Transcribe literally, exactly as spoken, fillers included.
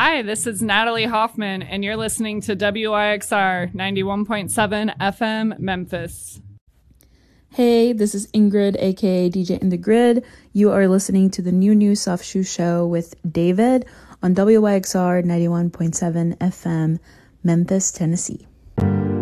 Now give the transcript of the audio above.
Hi, this is Natalie Hoffman, and you're listening to W I X R ninety-one point seven F M Memphis. Hey, this is Ingrid, aka D J in the Grid. You are listening to the New New Soft Shoe Show with David on W I X R ninety-one point seven F M, Memphis, Tennessee.